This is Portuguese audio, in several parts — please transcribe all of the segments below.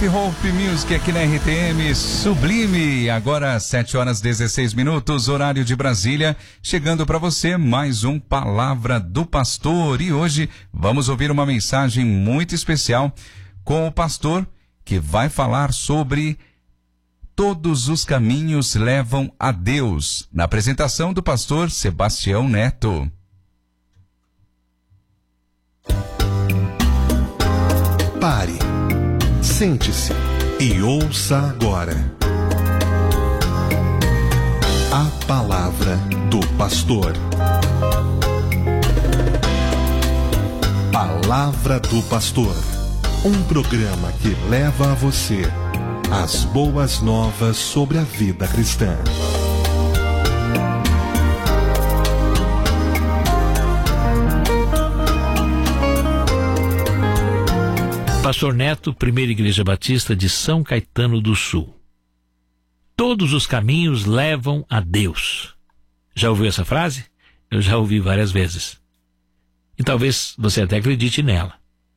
Hip Hop Music aqui na RTM Sublime. Agora 7h16, horário de Brasília. Chegando para você mais um Palavra do Pastor. E hoje vamos ouvir uma mensagem muito especial com o pastor que vai falar sobre Todos os caminhos levam a Deus. Na apresentação do pastor Sebastião Neto. Pare, sente-se e ouça agora a Palavra do Pastor. Palavra do Pastor, um programa que leva a você as boas novas sobre a vida cristã. Pastor Neto, Primeira Igreja Batista de São Caetano do Sul. Todos os caminhos levam a Deus. Já ouviu essa frase? Eu já ouvi várias vezes. E talvez você até acredite nela.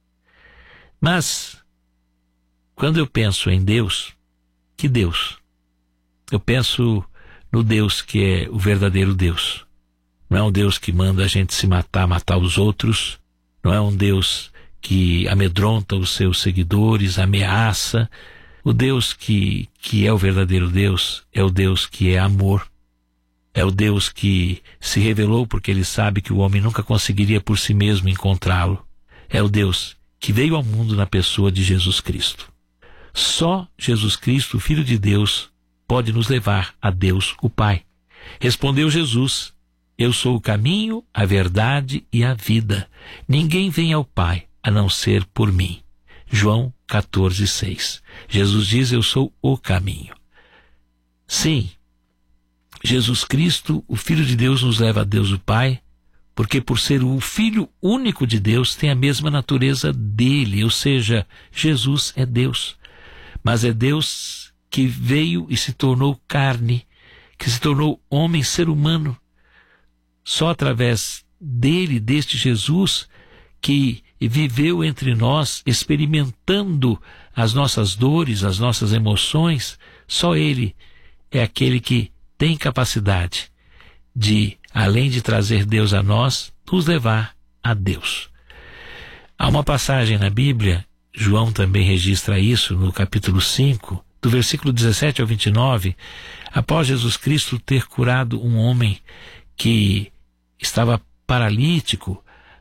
Mas, quando eu penso em Deus, que Deus? Eu penso no Deus que é o verdadeiro Deus. Não é um Deus que manda a gente se matar os outros. Não é um Deus que amedronta os seus seguidores, ameaça. O Deus que é o verdadeiro Deus é o Deus que é amor. É o Deus que se revelou porque ele sabe que o homem nunca conseguiria por si mesmo encontrá-lo. É o Deus que veio ao mundo na pessoa de Jesus Cristo. Só Jesus Cristo, o Filho de Deus, pode nos levar a Deus, o Pai. Respondeu Jesus: eu sou o caminho, a verdade e a vida. Ninguém vem ao Pai a não ser por mim. João 14:6. Jesus diz: eu sou o caminho. Sim, Jesus Cristo, o Filho de Deus, nos leva a Deus o Pai, porque por ser o Filho único de Deus, tem a mesma natureza dele, ou seja, Jesus é Deus. Mas é Deus que veio e se tornou carne, que se tornou homem, ser humano. Só através dele, deste Jesus, que viveu entre nós, experimentando as nossas dores, as nossas emoções, só ele é aquele que tem capacidade de, além de trazer Deus a nós, nos levar a Deus. Há uma passagem na Bíblia, João também registra isso no capítulo 5, do versículo 17 ao 29, após Jesus Cristo ter curado um homem que estava paralítico,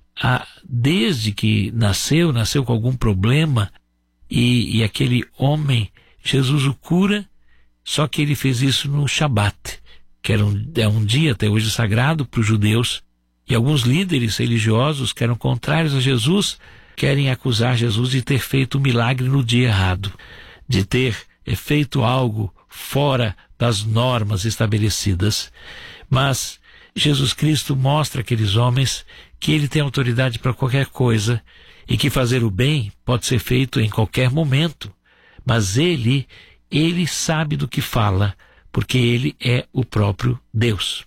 desde que nasceu com algum problema, e aquele homem, Jesus o cura, só que ele fez isso no Shabat, que é um dia até hoje sagrado para os judeus, e alguns líderes religiosos que eram contrários a Jesus querem acusar Jesus de ter feito um milagre no dia errado, de ter feito algo fora das normas estabelecidas. Mas Jesus Cristo mostra àqueles homens que ele tem autoridade para qualquer coisa e que fazer o bem pode ser feito em qualquer momento. Mas ele sabe do que fala, porque ele é o próprio Deus.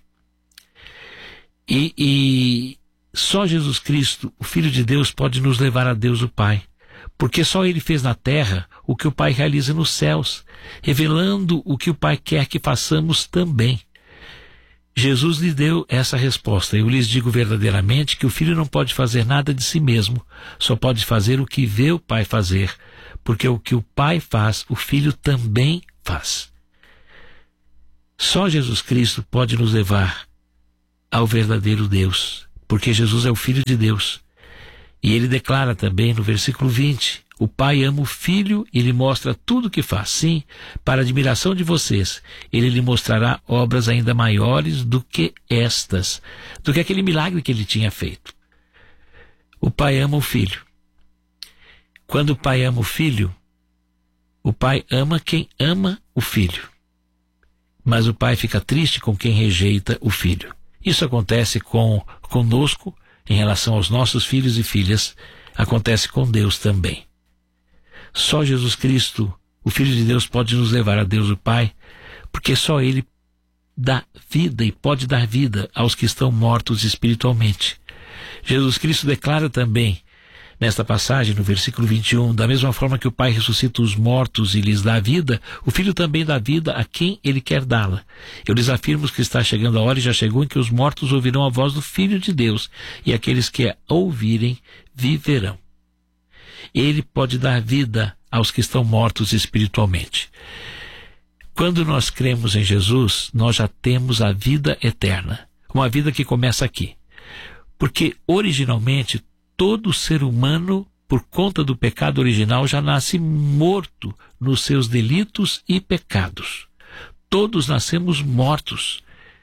E só Jesus Cristo, o Filho de Deus, pode nos levar a Deus o Pai, porque só ele fez na terra o que o Pai realiza nos céus, revelando o que o Pai quer que façamos também. Jesus lhe deu essa resposta: eu lhes digo verdadeiramente que o Filho não pode fazer nada de si mesmo, só pode fazer o que vê o Pai fazer, porque o que o Pai faz, o Filho também faz. Só Jesus Cristo pode nos levar ao verdadeiro Deus, porque Jesus é o Filho de Deus. E ele declara também no versículo 20, o Pai ama o Filho e lhe mostra tudo o que faz. Sim, para a admiração de vocês, ele lhe mostrará obras ainda maiores do que estas, do que aquele milagre que ele tinha feito. O Pai ama o Filho. Quando o Pai ama o Filho, o Pai ama quem ama o Filho. Mas o Pai fica triste com quem rejeita o Filho. Isso acontece conosco em relação aos nossos filhos e filhas, acontece com Deus também. Só Jesus Cristo, o Filho de Deus, pode nos levar a Deus o Pai, porque só ele dá vida e pode dar vida aos que estão mortos espiritualmente. Jesus Cristo declara também nesta passagem, no versículo 21, da mesma forma que o Pai ressuscita os mortos e lhes dá a vida, o Filho também dá vida a quem ele quer dá-la. Eu lhes afirmo que está chegando a hora e já chegou em que os mortos ouvirão a voz do Filho de Deus, e aqueles que a ouvirem viverão. Ele pode dar vida aos que estão mortos espiritualmente. Quando nós cremos em Jesus, nós já temos a vida eterna, uma vida que começa aqui. Porque originalmente todo ser humano, por conta do pecado original, já nasce morto nos seus delitos e pecados. Todos nascemos mortos.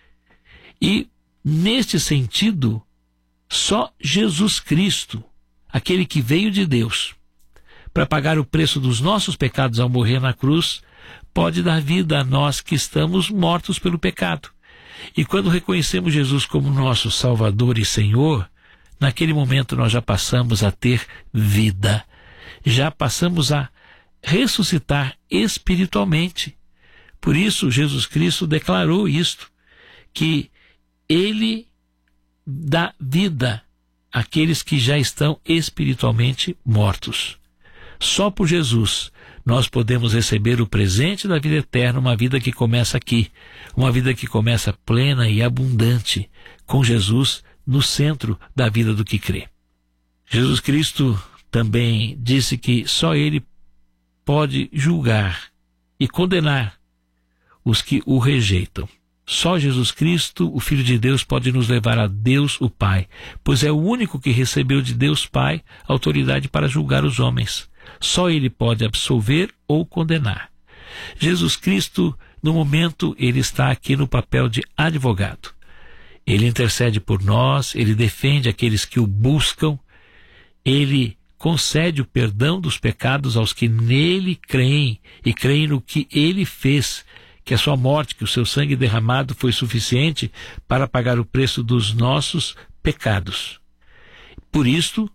E, neste sentido, só Jesus Cristo, aquele que veio de Deus, para pagar o preço dos nossos pecados ao morrer na cruz, pode dar vida a nós que estamos mortos pelo pecado. E quando reconhecemos Jesus como nosso Salvador e Senhor, naquele momento nós já passamos a ter vida, já passamos a ressuscitar espiritualmente. Por isso, Jesus Cristo declarou isto, que Ele dá vida àqueles que já estão espiritualmente mortos. Só por Jesus nós podemos receber o presente da vida eterna, uma vida que começa aqui, uma vida que começa plena e abundante, com Jesus no centro da vida do que crê. Jesus Cristo também disse que só Ele pode julgar e condenar os que o rejeitam. Só Jesus Cristo, o Filho de Deus, pode nos levar a Deus o Pai, pois é o único que recebeu de Deus Pai autoridade para julgar os homens. Só Ele pode absolver ou condenar. Jesus Cristo, no momento, Ele está aqui no papel de advogado. Ele intercede por nós, Ele defende aqueles que o buscam, Ele concede o perdão dos pecados aos que nele creem e creem no que Ele fez, que a sua morte, que o seu sangue derramado foi suficiente para pagar o preço dos nossos pecados. Por isto,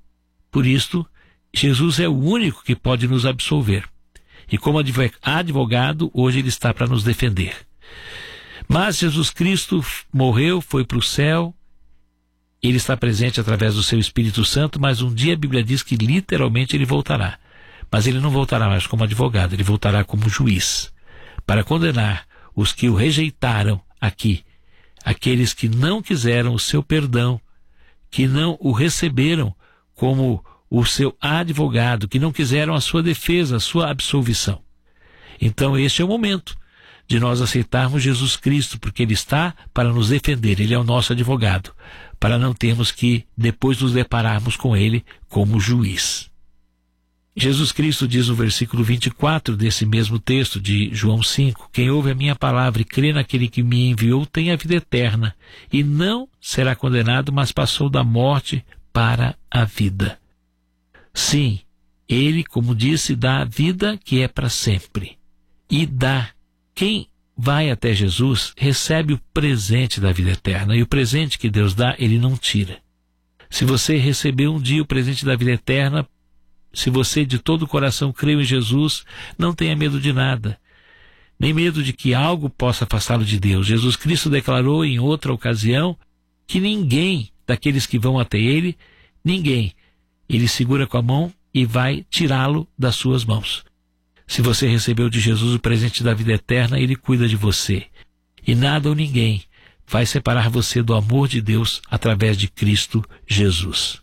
Jesus é o único que pode nos absolver. E como advogado, hoje Ele está para nos defender. Mas Jesus Cristo morreu, foi para o céu, Ele está presente através do seu Espírito Santo, mas um dia a Bíblia diz que literalmente Ele voltará. Mas Ele não voltará mais como advogado, Ele voltará como juiz, para condenar os que o rejeitaram aqui, aqueles que não quiseram o seu perdão, que não o receberam como o seu advogado, que não quiseram a sua defesa, a sua absolvição. Então este é o momento de nós aceitarmos Jesus Cristo, porque Ele está para nos defender, Ele é o nosso advogado, para não termos que depois nos depararmos com Ele como juiz. Jesus Cristo diz no versículo 24 desse mesmo texto de João 5, quem ouve a minha palavra e crê naquele que me enviou tem a vida eterna, e não será condenado, mas passou da morte para a vida. Sim, Ele, como disse, dá a vida que é para sempre. E dá. Quem vai até Jesus recebe o presente da vida eterna. E o presente que Deus dá, Ele não tira. Se você recebeu um dia o presente da vida eterna, se você de todo o coração creu em Jesus, não tenha medo de nada. Nem medo de que algo possa afastá-lo de Deus. Jesus Cristo declarou em outra ocasião que ninguém daqueles que vão até Ele, ninguém, Ele segura com a mão e vai tirá-lo das suas mãos. Se você recebeu de Jesus o presente da vida eterna, Ele cuida de você. E nada ou ninguém vai separar você do amor de Deus através de Cristo Jesus.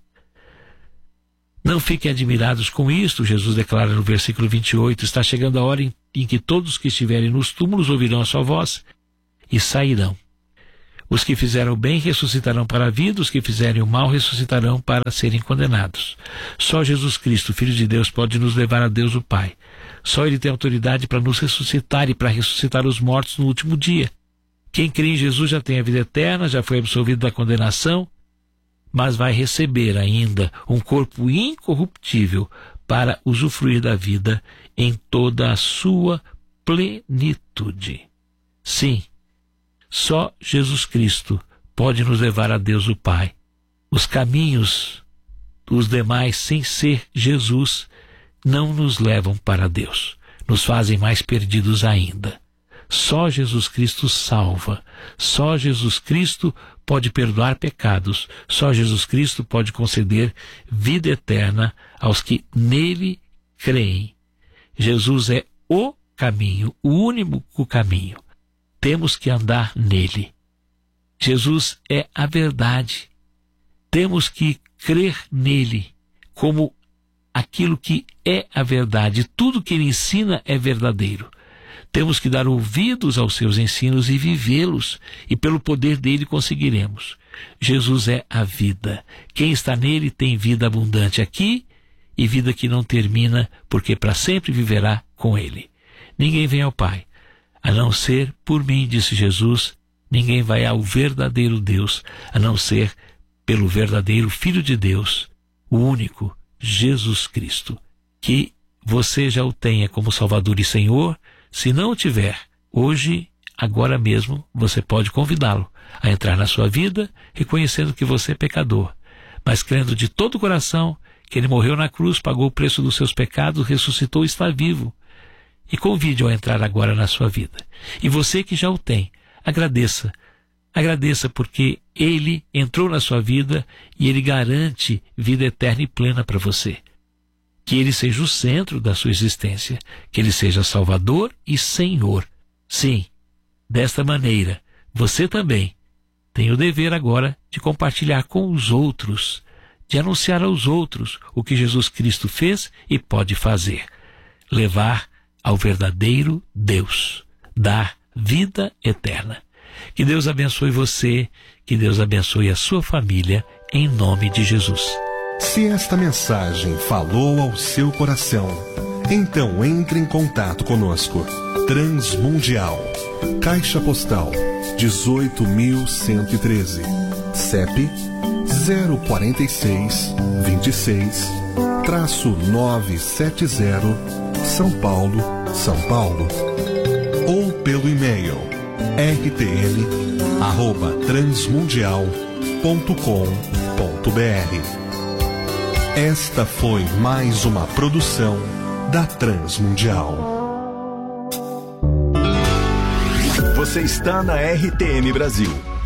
Não fiquem admirados com isto, Jesus declara no versículo 28, está chegando a hora em que todos que estiverem nos túmulos ouvirão a sua voz e sairão. Os que fizeram o bem ressuscitarão para a vida, os que fizerem o mal ressuscitarão para serem condenados. Só Jesus Cristo, Filho de Deus, pode nos levar a Deus o Pai. Só Ele tem autoridade para nos ressuscitar e para ressuscitar os mortos no último dia. Quem crê em Jesus já tem a vida eterna, já foi absolvido da condenação, mas vai receber ainda um corpo incorruptível para usufruir da vida em toda a sua plenitude. Sim, só Jesus Cristo pode nos levar a Deus o Pai. Os caminhos, os demais, sem ser Jesus, não nos levam para Deus. Nos fazem mais perdidos ainda. Só Jesus Cristo salva. Só Jesus Cristo pode perdoar pecados. Só Jesus Cristo pode conceder vida eterna aos que nele creem. Jesus é o caminho, o único caminho. Temos que andar nele. Jesus é a verdade. Temos que crer nele como aquilo que é a verdade. Tudo que ele ensina é verdadeiro. Temos que dar ouvidos aos seus ensinos e vivê-los, e pelo poder dele conseguiremos. Jesus é a vida. Quem está nele tem vida abundante aqui e vida que não termina, porque para sempre viverá com ele. Ninguém vem ao Pai, a não ser por mim, disse Jesus. Ninguém vai ao verdadeiro Deus, a não ser pelo verdadeiro Filho de Deus, o único Jesus Cristo. Que você já o tenha como Salvador e Senhor. Se não o tiver, hoje, agora mesmo, você pode convidá-lo a entrar na sua vida, reconhecendo que você é pecador, mas crendo de todo o coração que ele morreu na cruz, pagou o preço dos seus pecados, ressuscitou e está vivo. E convide-o a entrar agora na sua vida. E você que já o tem, agradeça. Agradeça porque ele entrou na sua vida e ele garante vida eterna e plena para você. Que ele seja o centro da sua existência, que ele seja Salvador e Senhor. Sim, desta maneira, você também tem o dever agora de compartilhar com os outros, de anunciar aos outros o que Jesus Cristo fez e pode fazer. Levar ao verdadeiro Deus, dar vida eterna. Que Deus abençoe você, que Deus abençoe a sua família, em nome de Jesus. Se esta mensagem falou ao seu coração, então entre em contato conosco. Transmundial, Caixa Postal 18.113, CEP 046 26-970, São Paulo, São Paulo. Ou pelo e-mail rtl@transmundial.com.br. Esta foi mais uma produção da Transmundial. Você está na RTM Brasil.